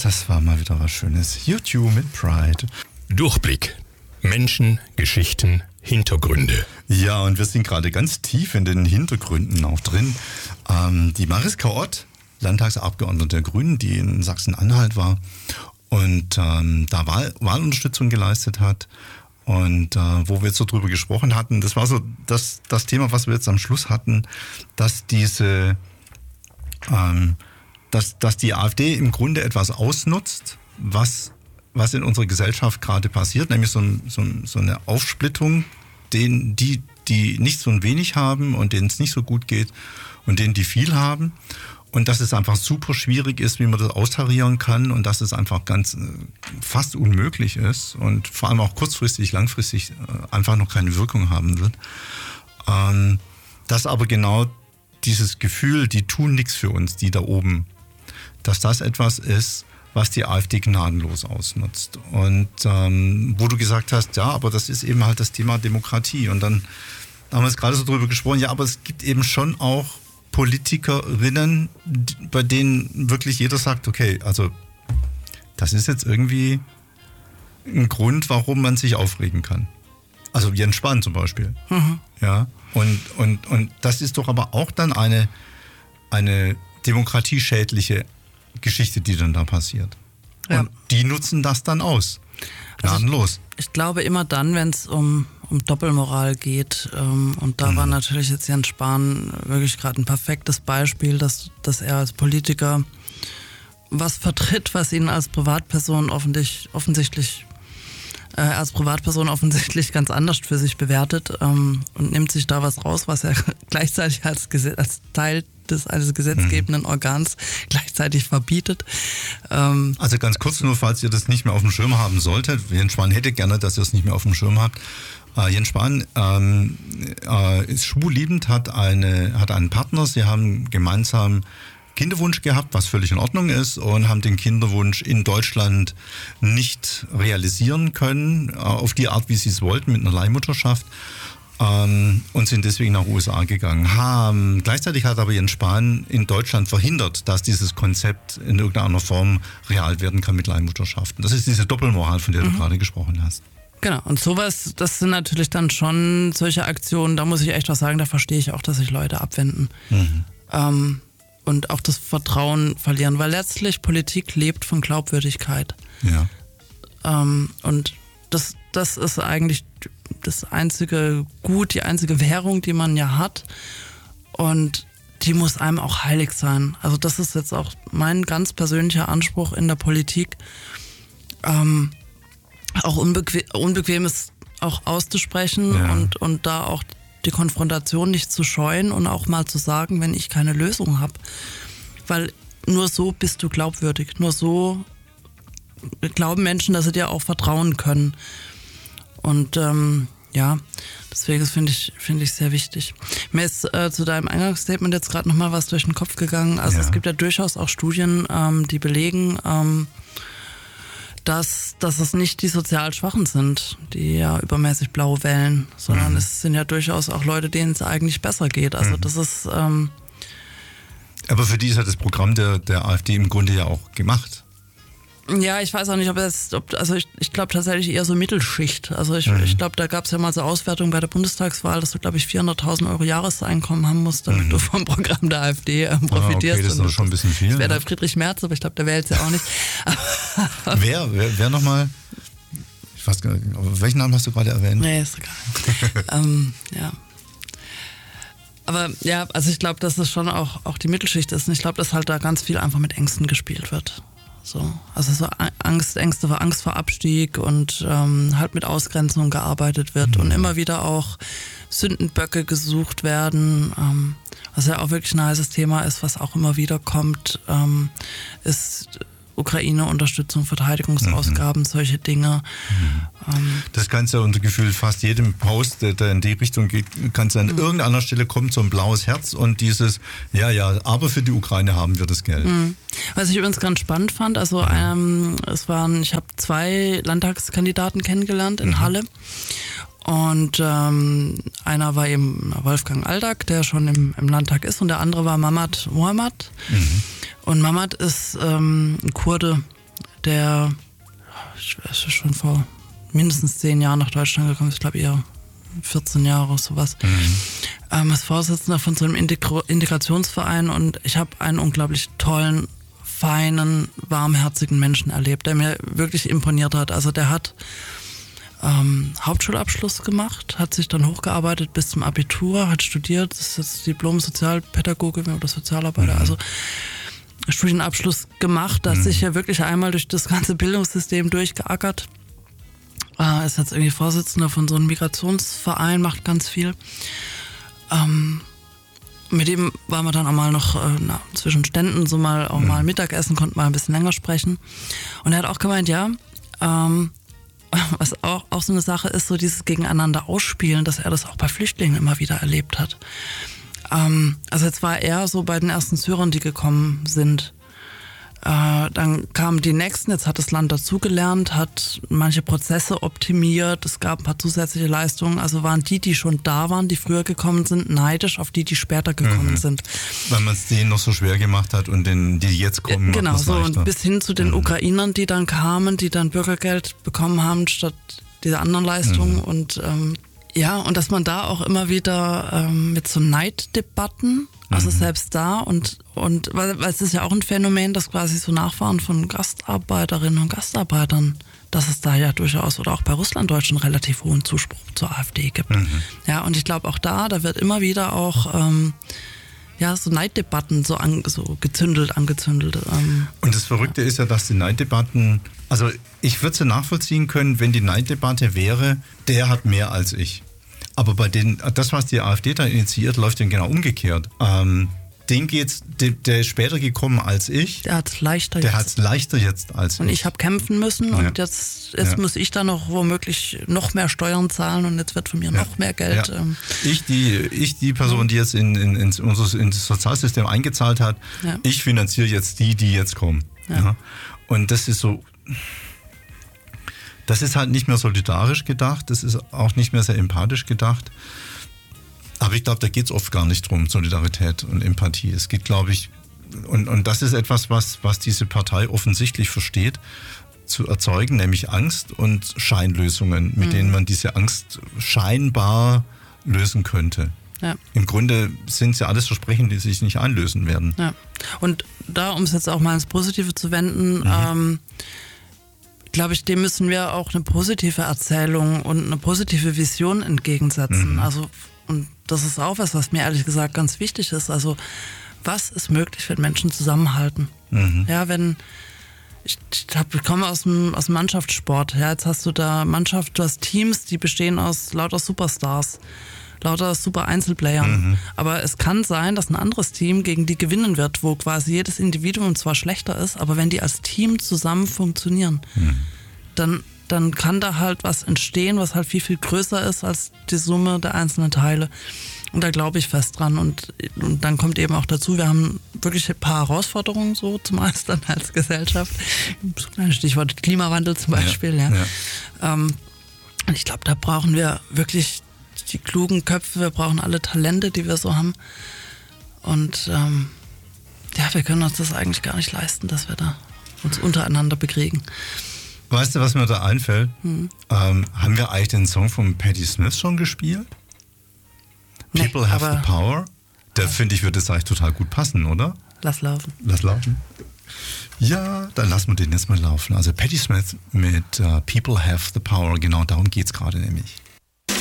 das war mal wieder was Schönes. YouTube mit Pride. Durchblick. Menschen, Geschichten, Hintergründe. Ja, und wir sind gerade ganz tief in den Hintergründen auch drin. Die Mariska Ott, Landtagsabgeordnete der Grünen, die in Sachsen-Anhalt war und da Wahlunterstützung geleistet hat. Und wo wir jetzt so drüber gesprochen hatten, das war so das Thema, was wir jetzt am Schluss hatten, dass dass die AfD im Grunde etwas ausnutzt, was in unserer Gesellschaft gerade passiert, nämlich so eine Aufsplittung, die nichts und wenig haben und denen es nicht so gut geht und denen, die viel haben. Und dass es einfach super schwierig ist, wie man das austarieren kann und dass es einfach fast unmöglich ist und vor allem auch kurzfristig, langfristig einfach noch keine Wirkung haben wird. Dass aber genau dieses Gefühl, die tun nichts für uns, die da oben, dass das etwas ist, was die AfD gnadenlos ausnutzt. Und wo du gesagt hast, ja, aber das ist eben halt das Thema Demokratie. Und dann haben wir jetzt gerade so drüber gesprochen, ja, aber es gibt eben schon auch Politikerinnen, bei denen wirklich jeder sagt, okay, also das ist jetzt irgendwie ein Grund, warum man sich aufregen kann. Also Jens Spahn zum Beispiel. Mhm. Ja, und das ist doch aber auch dann eine demokratieschädliche Geschichte, die dann da passiert. Ja. Und die nutzen das dann aus. Gnadenlos. Also ich glaube immer dann, wenn es um Doppelmoral geht, und da war natürlich jetzt Jens Spahn wirklich gerade ein perfektes Beispiel, dass er als Politiker was vertritt, was ihn als Privatperson offensichtlich ganz anders für sich bewertet, und nimmt sich da was raus, was er gleichzeitig als Teil eines gesetzgebenden Organs gleichzeitig verbietet. Also ganz kurz nur, falls ihr das nicht mehr auf dem Schirm haben solltet. Jens Spahn hätte gerne, dass ihr es nicht mehr auf dem Schirm habt. Jens Spahn ist schwulliebend, hat einen Partner. Sie haben gemeinsam Kinderwunsch gehabt, was völlig in Ordnung ist, und haben den Kinderwunsch in Deutschland nicht realisieren können, auf die Art, wie sie es wollten, mit einer Leihmutterschaft, und sind deswegen nach USA gegangen. Gleichzeitig hat aber Jens Spahn in Deutschland verhindert, dass dieses Konzept in irgendeiner Form real werden kann mit Leihmutterschaften. Das ist diese Doppelmoral, von der du gerade gesprochen hast. Genau, und sowas, das sind natürlich dann schon solche Aktionen, da muss ich echt was sagen, da verstehe ich auch, dass sich Leute abwenden. Und auch das Vertrauen verlieren, weil letztlich Politik lebt von Glaubwürdigkeit. Ja. Und das ist eigentlich das einzige Gut, die einzige Währung, die man ja hat, und die muss einem auch heilig sein. Also das ist jetzt auch mein ganz persönlicher Anspruch in der Politik, auch Unbequemes auch auszusprechen, ja, und da auch die Konfrontation nicht zu scheuen und auch mal zu sagen, wenn ich keine Lösung habe. Weil nur so bist du glaubwürdig. Nur so glauben Menschen, dass sie dir auch vertrauen können. Und ja, deswegen finde ich sehr wichtig. Mir ist zu deinem Eingangsstatement jetzt gerade nochmal was durch den Kopf gegangen. Also ja, es gibt ja durchaus auch Studien, die belegen, dass es nicht die sozial Schwachen sind, die ja übermäßig blau wählen, sondern es sind ja durchaus auch Leute, denen es eigentlich besser geht. Also das ist... Aber für die ist ja das Programm der AfD im Grunde ja auch gemacht. Ja, ich weiß auch nicht, ich glaube tatsächlich eher so Mittelschicht. Also ich glaube, da gab es ja mal so Auswertungen bei der Bundestagswahl, dass du, glaube ich, 400.000 Euro Jahreseinkommen haben musst, damit du vom Programm der AfD profitierst. Okay, das ist doch schon ein bisschen viel. Das wäre der Friedrich Merz, aber ich glaube, der wählt es ja auch nicht. Wer nochmal? Ich weiß gar nicht, welchen Namen hast du gerade erwähnt? Nee, ist egal. Ja. Aber ja, also ich glaube, dass es schon auch die Mittelschicht ist. Und ich glaube, dass halt da ganz viel einfach mit Ängsten gespielt wird. Also so Ängste vor Angst vor Abstieg und halt mit Ausgrenzung gearbeitet wird und immer wieder auch Sündenböcke gesucht werden, was ja auch wirklich ein heißes Thema ist, was auch immer wieder kommt, ist Ukraine-Unterstützung, Verteidigungsausgaben, solche Dinge. Das kannst du unter Gefühl fast jedem Post, der in die Richtung geht, kannst du an irgendeiner Stelle kommt so ein blaues Herz und dieses, ja, aber für die Ukraine haben wir das Geld. Was ich übrigens ganz spannend fand, also ich habe 2 Landtagskandidaten kennengelernt in Halle. Und einer war eben Wolfgang Aldag, der schon im Landtag ist, und der andere war Mamad Mohamad. Und Mamad ist ein Kurde der ist schon vor mindestens 10 Jahren nach Deutschland gekommen, ich glaube eher 14 Jahre, sowas. Ist Vorsitzender von so einem Integrationsverein und ich habe einen unglaublich tollen, feinen, warmherzigen Menschen erlebt, der mir wirklich imponiert hat. Also der hat Hauptschulabschluss gemacht, hat sich dann hochgearbeitet bis zum Abitur, hat studiert, ist jetzt Diplom-Sozialpädagoge oder Sozialarbeiter, also Studienabschluss gemacht, hat sich ja wirklich einmal durch das ganze Bildungssystem durchgeackert. Ist jetzt irgendwie Vorsitzender von so einem Migrationsverein, macht ganz viel. Mit dem waren wir dann auch mal noch zwischen Ständen so mal auch mal Mittagessen, konnten mal ein bisschen länger sprechen. Und er hat auch gemeint, ja, was auch so eine Sache ist, so dieses Gegeneinander ausspielen, dass er das auch bei Flüchtlingen immer wieder erlebt hat. Also jetzt war er so bei den ersten Syrern, die gekommen sind. Dann kamen die nächsten, jetzt hat das Land dazugelernt, hat manche Prozesse optimiert, es gab ein paar zusätzliche Leistungen, also waren die schon da waren, die früher gekommen sind, neidisch auf die später gekommen sind. Weil man es denen noch so schwer gemacht hat und die jetzt kommen. Genau, so leichter. Und bis hin zu den Ukrainern, die dann kamen, die dann Bürgergeld bekommen haben statt dieser anderen Leistungen und und dass man da auch immer wieder mit so Neiddebatten, also selbst da und weil es ist ja auch ein Phänomen, dass quasi so Nachfahren von Gastarbeiterinnen und Gastarbeitern, dass es da ja durchaus oder auch bei Russlanddeutschen relativ hohen Zuspruch zur AfD gibt. Ja, und ich glaube auch da wird immer wieder auch so Neiddebatten so angezündelt. Und das Verrückte ist ja, dass die Neiddebatten, also ich würde sie nachvollziehen können, wenn die Neiddebatte wäre, der hat mehr als ich. Aber bei das, was die AfD da initiiert, läuft dann genau umgekehrt. Den geht's, der ist später gekommen als ich. Der hat es leichter jetzt. Der hat es leichter jetzt als ich. Und ich habe kämpfen müssen und jetzt muss ich da noch womöglich noch mehr Steuern zahlen und jetzt wird von mir noch mehr Geld. Ja. Ich die Person, die jetzt in das Sozialsystem eingezahlt hat, ich finanziere jetzt die jetzt kommen. Ja. Und das ist so... Das ist halt nicht mehr solidarisch gedacht, das ist auch nicht mehr sehr empathisch gedacht. Aber ich glaube, da geht es oft gar nicht drum, Solidarität und Empathie. Es geht, glaube ich, und das ist etwas, was diese Partei offensichtlich versteht, zu erzeugen, nämlich Angst und Scheinlösungen, mit denen man diese Angst scheinbar lösen könnte. Ja. Im Grunde sind es ja alles Versprechen, die sich nicht einlösen werden. Ja. Und da, um es jetzt auch mal ins Positive zu wenden, glaube ich, dem müssen wir auch eine positive Erzählung und eine positive Vision entgegensetzen. Also, und das ist auch was mir ehrlich gesagt ganz wichtig ist. Also, was ist möglich, wenn Menschen zusammenhalten? Ja, ich komme aus dem Mannschaftssport. Ja, jetzt hast du da du hast Teams, die bestehen aus lauter Superstars, lauter super Einzelplayern. Aber es kann sein, dass ein anderes Team gegen die gewinnen wird, wo quasi jedes Individuum zwar schlechter ist, aber wenn die als Team zusammen funktionieren, dann kann da halt was entstehen, was halt viel, viel größer ist als die Summe der einzelnen Teile. Und da glaube ich fest dran. Und dann kommt eben auch dazu, wir haben wirklich ein paar Herausforderungen so zu meistern als Gesellschaft. So kleine Stichwort Klimawandel zum Beispiel. Und ich glaube, da brauchen wir wirklich die klugen Köpfe, wir brauchen alle Talente, die wir so haben. Und wir können uns das eigentlich gar nicht leisten, dass wir da uns untereinander bekriegen. Weißt du, was mir da einfällt? Haben wir eigentlich den Song von Patti Smith schon gespielt? Nee, People Have the Power. Der finde ich, würde es eigentlich total gut passen, oder? Lass laufen. Lass laufen. Ja, dann lassen wir den jetzt mal laufen. Also Patti Smith mit People Have the Power. Genau darum geht es gerade nämlich.